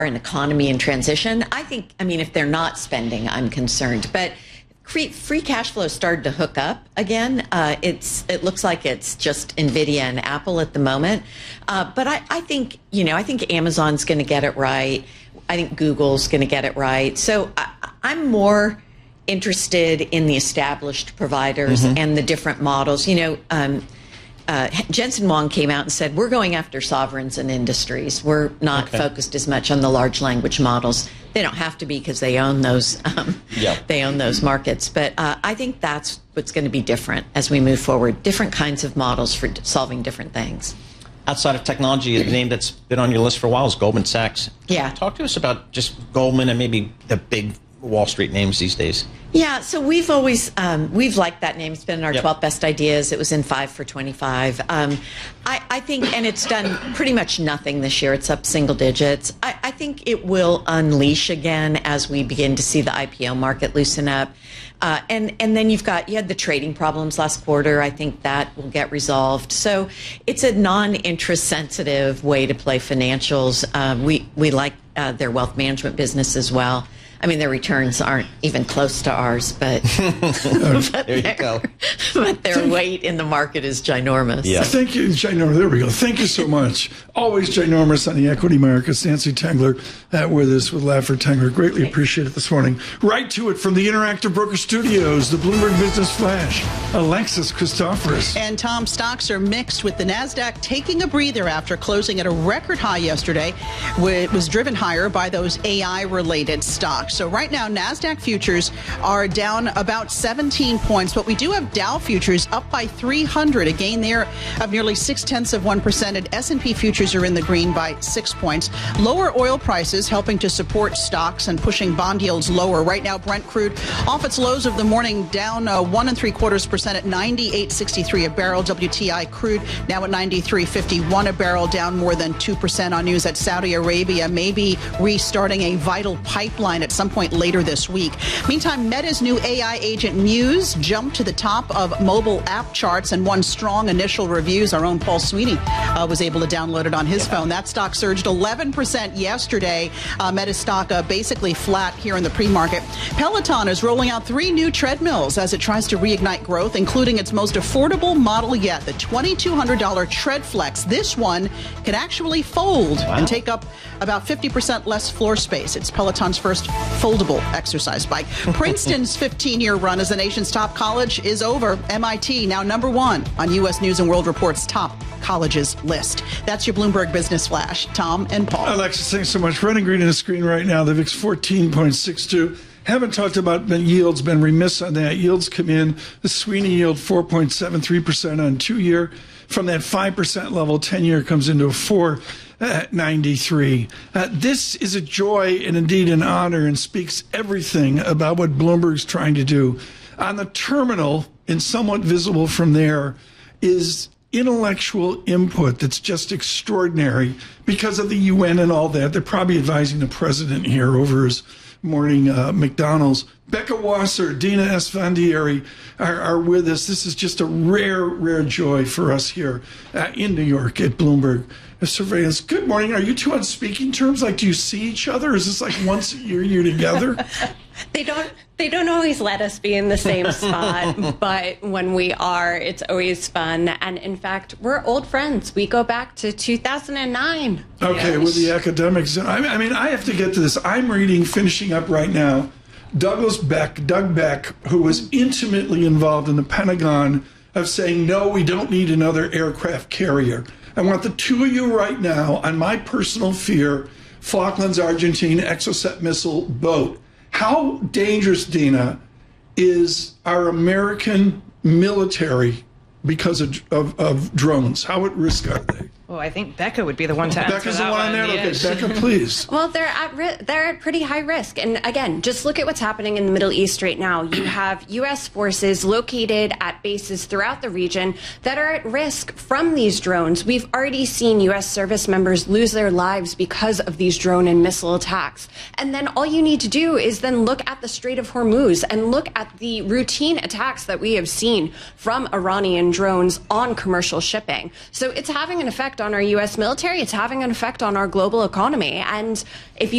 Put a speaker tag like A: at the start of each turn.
A: an economy in transition. I mean, if they're not spending, I'm concerned. But free cash flow started to hook up again. It looks like it's just NVIDIA and Apple at the moment. But I think Amazon's going to get it right. I think Google's going to get it right. So I'm more interested in the established providers and the different models. Jensen Huang came out and said, we're going after sovereigns and industries. We're not focused as much on the large language models. They don't have to be because they own those. They own those markets. But I think that's what's going to be different as we move forward. Different kinds of models for solving different things.
B: Outside of technology, a name that's been on your list for a while is Goldman Sachs.
A: Yeah.
B: Talk to us about just Goldman and maybe the big Wall Street names these days.
A: Yeah, so we've always we've liked that name. It's been in our 12 best ideas. It was in 5 for 25. I think, and it's done pretty much nothing this year. It's up single digits. I think it will unleash again as we begin to see the IPO market loosen up. And then you had the trading problems last quarter. I think that will get resolved. So it's a non-interest sensitive way to play financials. We like their wealth management business as well. I mean, their returns aren't even close to ours, but,
B: there you go.
A: But their weight in the market is ginormous.
C: Yeah. Thank you, ginormous. There we go. Thank you so much. Always ginormous on the equity markets. Nancy Tengler with us with Laffer Tengler. Greatly appreciate it this morning. Right to it from the Interactive Broker Studios, the Bloomberg Business Flash, Alexis Christoforous.
D: And Tom, stocks are mixed with the NASDAQ taking a breather after closing at a record high yesterday. It was driven higher by those AI-related stocks. So right now, NASDAQ futures are down about 17 points, but we do have Dow futures up by 300, a gain there of nearly 0.6%, and S&P futures are in the green by 6 points. Lower oil prices helping to support stocks and pushing bond yields lower. Right now, Brent crude off its lows of the morning, down 1.75% at 98.63 a barrel. WTI crude now at 93.51 a barrel, down more than 2% on news that Saudi Arabia may be restarting a vital pipeline at some point later this week. Meantime, Meta's new AI agent Muse jumped to the top of mobile app charts and won strong initial reviews. Our own Paul Sweeney was able to download it on his phone. That stock surged 11% yesterday. Meta's stock basically flat here in the pre-market. Peloton is rolling out 3 new treadmills as it tries to reignite growth, including its most affordable model yet, the $2,200 TreadFlex. This one can actually fold and take up about 50% less floor space. It's Peloton's first foldable exercise bike. Princeton's 15-year run as the nation's top college is over. MIT now #1 on U.S. News and World Report's top colleges list. That's your Bloomberg Business Flash. Tom and Paul.
C: Alexis, thanks so much. Running green on the screen right now. The VIX 14.62. Haven't talked about yields, been remiss on that. Yields come in. The Sweeney yield 4.73% on 2-year. From that 5% level, 10-year comes into a 4.93. This is a joy and indeed an honor and speaks everything about what Bloomberg's trying to do. On the terminal, and somewhat visible from there, is intellectual input that's just extraordinary because of the UN and all that. They're probably advising the president here over his morning McDonald's. Becca Wasser, Dina Esfandiari are with us. This is just a rare, rare joy for us here in New York at Bloomberg Surveillance. Good morning. Are you two on speaking terms? Like, do you see each other? Is this like once a year you're together?
E: They don't always let us be in the same spot, but when we are, it's always fun. And in fact, we're old friends. We go back to 2009.
C: Okay, with the academics. I mean, I have to get to this. I'm finishing up right now, Doug Beck, who was intimately involved in the Pentagon of saying, no, we don't need another aircraft carrier. I want the two of you right now on my personal fear, Falklands, Argentina, Exocet missile boat. How dangerous, Dina, is our American military because of drones? How at risk are they?
F: Well, I think Becca would be the one to answer
C: Becca's
F: that
C: the one on there. Okay, Becca, please.
E: Well, they're at pretty high risk. And again, just look at what's happening in the Middle East right now. You have U.S. forces located at bases throughout the region that are at risk from these drones. We've already seen U.S. service members lose their lives because of these drone and missile attacks. And then all you need to do is then look at the Strait of Hormuz and look at the routine attacks that we have seen from Iranian drones on commercial shipping. So it's having an effect effect on our U.S. military. It's having an effect on our global economy. And if you